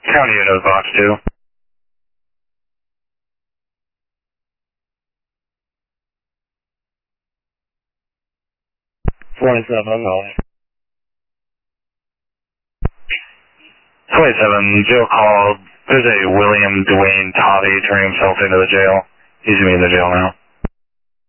County unit, box 2. 27, jail called. There's a William Dwayne Tovey turning himself into the jail. He's going to be in the jail now.